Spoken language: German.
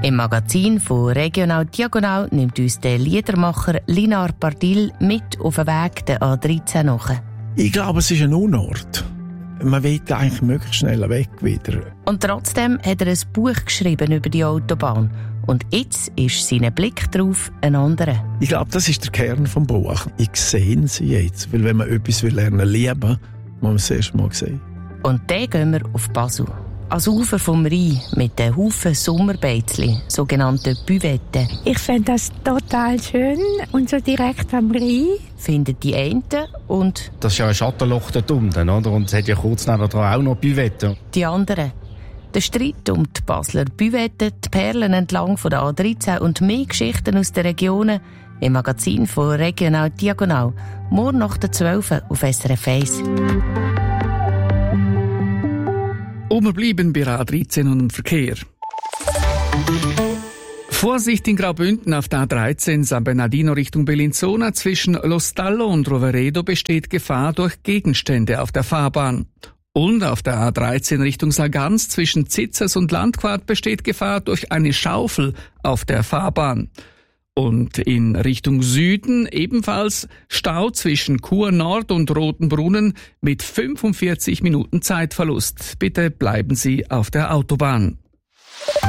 Im Magazin von Regional Diagonal nimmt uns der Liedermacher Linar Pardil mit auf den Weg der A13 nach. Ich glaube, es ist ein Unort. Man will eigentlich möglichst schnell weg wieder. Und trotzdem hat er ein Buch geschrieben über die Autobahn. Und jetzt ist sein Blick darauf ein anderer. Ich glaube, das ist der Kern des Buches. Ich sehe sie jetzt. Weil wenn man etwas lernen lieben, muss man es erst mal sehen. Und dann gehen wir auf Basel. Ans Ufer vom Rhein mit den Haufen Sommerbeizli, sogenannten Büvetten. Ich finde das total schön und so direkt am Rhein. Finden die einen und... Das ist ja ein Schattenloch dort unten, oder? Und es hat ja kurz nebenan auch noch Büvetten. Die anderen. Der Streit um die Basler Büvetten, die Perlen entlang von der A13 und mehr Geschichten aus den Regionen im Magazin von Regional Diagonal. Morgen nach der 12 auf SRF 1. Und wir bleiben bei A13 und dem Verkehr. Vorsicht in Graubünden auf der A13 San Bernardino Richtung Bellinzona. Zwischen Lo Stallo und Roveredo besteht Gefahr durch Gegenstände auf der Fahrbahn. Und auf der A13 Richtung Sargans zwischen Zitzers und Landquart besteht Gefahr durch eine Schaufel auf der Fahrbahn. Und in Richtung Süden ebenfalls Stau zwischen Chur Nord und Rotenbrunnen mit 45 Minuten Zeitverlust. Bitte bleiben Sie auf der Autobahn.